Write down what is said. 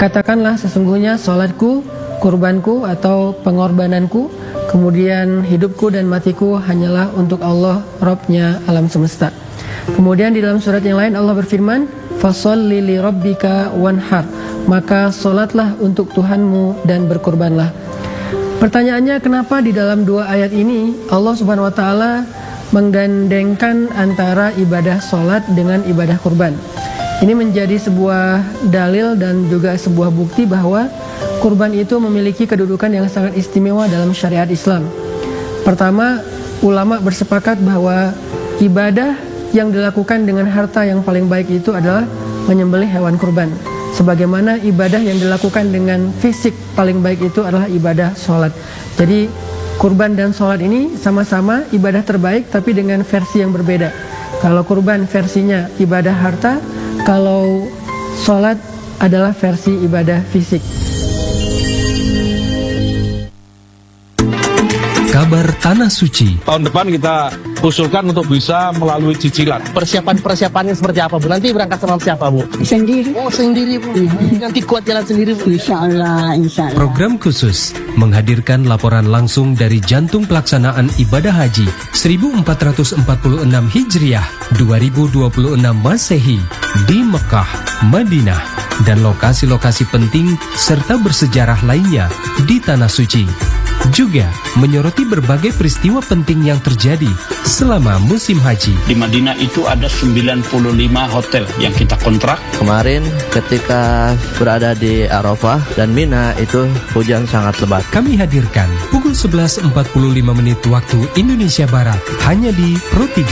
Katakanlah sesungguhnya salatku, kurbanku atau pengorbananku, kemudian hidupku dan matiku hanyalah untuk Allah, Rabbnya alam semesta. Kemudian di dalam surat yang lain Allah berfirman, fasholli li rabbika wanhar, maka solatlah untuk Tuhanmu dan berkurbanlah. Pertanyaannya, kenapa di dalam dua ayat ini Allah Subhanahu wa taala menggandengkan antara ibadah solat dengan ibadah kurban? Ini menjadi sebuah dalil dan juga sebuah bukti bahwa kurban itu memiliki kedudukan yang sangat istimewa dalam syariat Islam. Pertama, ulama bersepakat bahwa ibadah yang dilakukan dengan harta yang paling baik itu adalah menyembelih hewan kurban. Sebagaimana ibadah yang dilakukan dengan fisik paling baik itu adalah ibadah sholat. Jadi kurban dan sholat ini sama-sama ibadah terbaik tapi dengan versi yang berbeda. Kalau kurban versinya ibadah harta, kalau sholat adalah versi ibadah fisik. Kabar Tanah Suci. Tahun depan kita usulkan untuk bisa melalui cicilan. Persiapannya seperti apa, Bu? Nanti berangkat sama siapa, Bu? Sendiri. Oh, sendiri, Bu. Nanti kuat jalan sendiri, Bu. Insya Allah. Program khusus menghadirkan laporan langsung dari jantung pelaksanaan ibadah haji 1446 Hijriah 2026 Masehi di Mekah, Madinah, dan lokasi-lokasi penting serta bersejarah lainnya di Tanah Suci. Juga menyoroti berbagai peristiwa penting yang terjadi selama musim haji. Di Madinah itu ada 95 hotel yang kita kontrak. Kemarin ketika berada di Arafah dan Mina itu hujan sangat lebat. Kami hadirkan pukul 11.45 waktu Indonesia Barat hanya di Pro 3.